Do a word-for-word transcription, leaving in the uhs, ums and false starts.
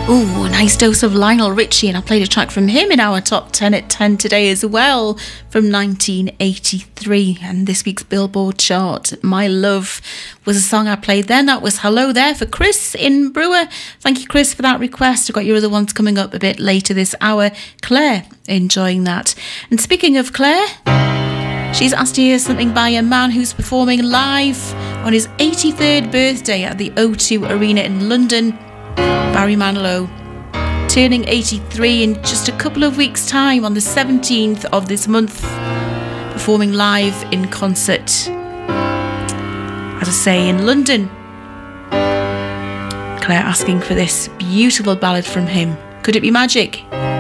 Ooh, a nice dose of Lionel Richie, and I played a track from him in our top ten at ten today as well, from nineteen eighty-three, and this week's Billboard chart. My Love was a song I played then. That was Hello There for Chris in Brewer. Thank you, Chris, for that request. I've got your other ones coming up a bit later this hour. Claire, enjoying that. And speaking of Claire, she's asked to hear something by a man who's performing live on his eighty-third birthday at the O two Arena in London. Barry Manilow, turning eighty-three in just a couple of weeks' time on the seventeenth of this month, performing live in concert, as I say, in London. Claire asking for this beautiful ballad from him. Could it be magic?